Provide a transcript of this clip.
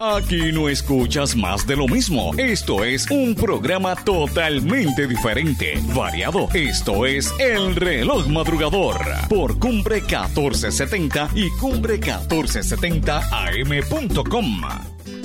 Aquí no escuchas más de lo mismo. Esto es un programa totalmente diferente, variado. Esto es El Reloj Madrugador por Cumbre 1470 y Cumbre 1470am.com.